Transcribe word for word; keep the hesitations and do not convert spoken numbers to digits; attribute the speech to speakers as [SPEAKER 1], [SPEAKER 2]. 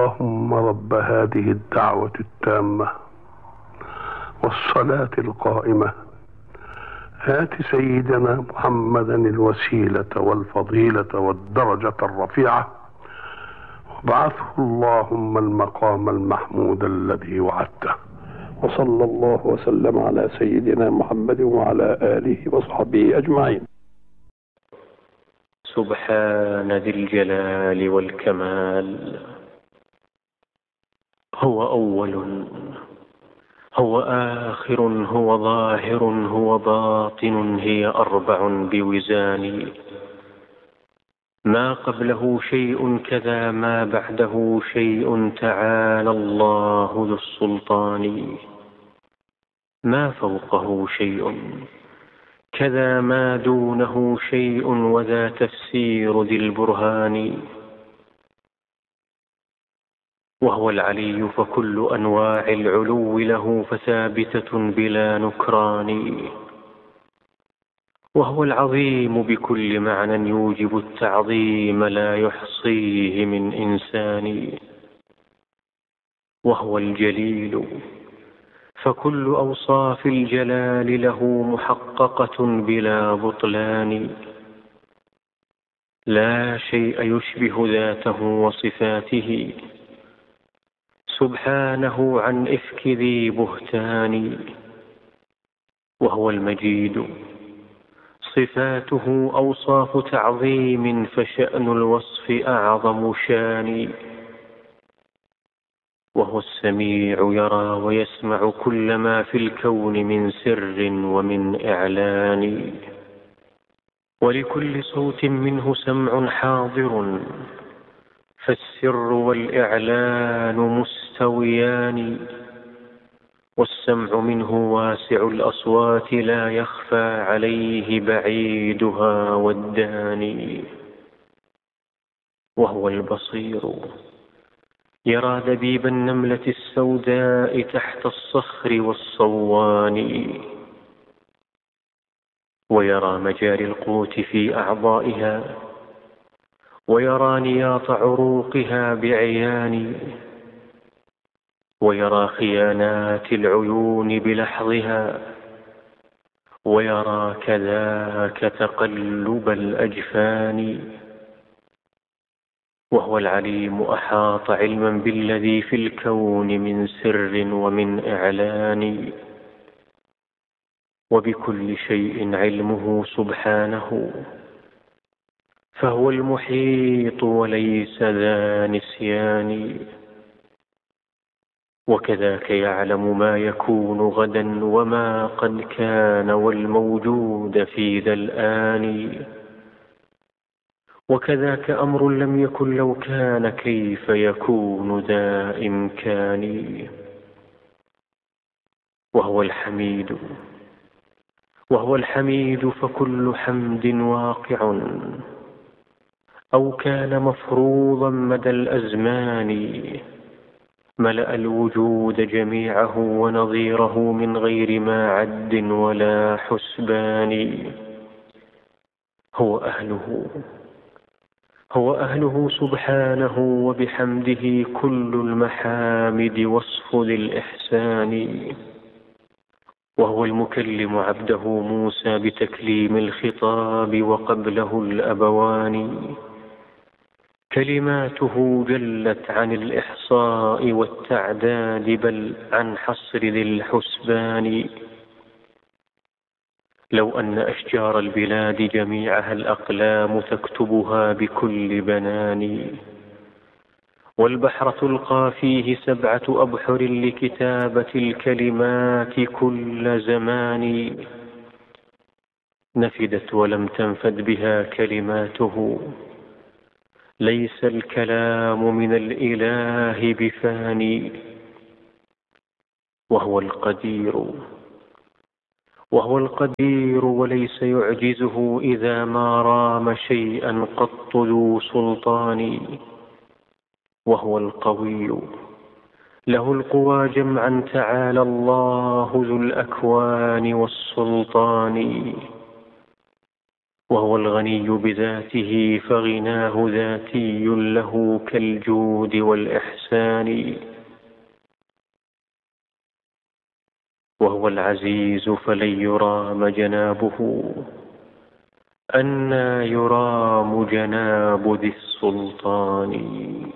[SPEAKER 1] اللهم رب هذه الدعوة التامة والصلاة القائمة آت سيدنا محمدا الوسيلة والفضيلة والدرجة الرفيعة وابعثه اللهم المقام المحمود الذي وعدته. وصلى الله وسلم على سيدنا محمد وعلى آله وصحبه أجمعين.
[SPEAKER 2] سبحان ذي الجلال والكمال. هو أول، هو آخر، هو ظاهر، هو باطن، هي أربع بوزان. ما قبله شيء كذا ما بعده شيء، تعالى الله ذو السلطان. ما فوقه شيء كذا ما دونه شيء، وذا تفسير ذي البرهان. وهو العلي فكل أنواع العلو له فثابتة بلا نكران. وهو العظيم بكل معنى يوجب التعظيم لا يحصيه من إنسان. وهو الجليل فكل أوصاف الجلال له محققة بلا بطلان. لا شيء يشبه ذاته وصفاته سبحانه عن إفك ذي بهتان. وهو المجيد صفاته أوصاف تعظيم، فشأن الوصف أعظم شان. وهو السميع يرى ويسمع كل ما في الكون من سر ومن إعلان. ولكل صوت منه سمع حاضر، فالسر والإعلان مستويان. والسمع منه واسع الأصوات، لا يخفى عليه بعيدها والداني. وهو البصير يرى دبيب النملة السوداء تحت الصخر والصوان. ويرى مجاري القوت في أعضائها، ويرى نياط عروقها بعيان. ويرى خيانات العيون بلحظها، ويرى كذاك تقلب الأجفان. وهو العليم أحاط علما بالذي في الكون من سر ومن إعلان. وبكل شيء علمه سبحانه، فهو المحيط وليس ذا نسيان. وكذاك يعلم ما يكون غدا وما قد كان والموجود في ذا الآن. وكذاك أمر لم يكن لو كان كيف يكون ذا إمكان. وهو الحميد وهو الحميد فكل حمد واقع، أو كان مفروضا مدى الأزمان. ملأ الوجود جميعه ونظيره من غير ما عد ولا حسبان. هو أهله هو أهله سبحانه، وبحمده كل المحامد وصف ذي الإحسان. وهو المكلم عبده موسى بتكليم الخطاب، وقبله الأبوان. كلماته جلت عن الإحصاء والتعداد، بل عن حصر ذي الحسبان. لو أن أشجار البلاد جميعها الأقلام تكتبها بكل بنان، والبحر تلقى فيه سبعة أبحر لكتابة الكلمات كل زمان. نفدت ولم تنفد بها كلماته، ليس الكلام من الإله بفاني. وهو القدير وهو القدير وليس يعجزه إذا ما رام شيئا قط ذو سلطان. وهو القوي له القوى جمعا، تعالى الله ذو الأكوان والسلطان. وهو الغني بذاته فغناه ذاتي له كالجود والإحسان. وهو العزيز فلن يرام جنابه، أنى يرام جناب ذي السلطان.